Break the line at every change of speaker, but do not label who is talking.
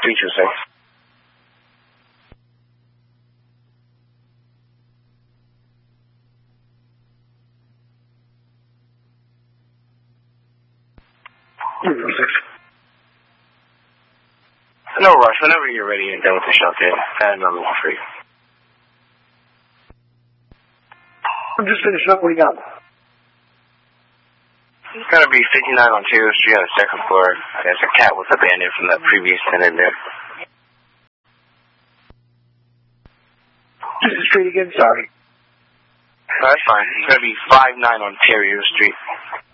326. No rush. Whenever you're ready and done with the shelter, and I'm looking for you.
I'm just finishing up. What do you got?
It's going to be 59 Ontario Street on the second floor. There's a cat was abandoned from the previous tenant there.
Just the street again, sorry.
No, that's fine. It's going to be 59 Ontario Street.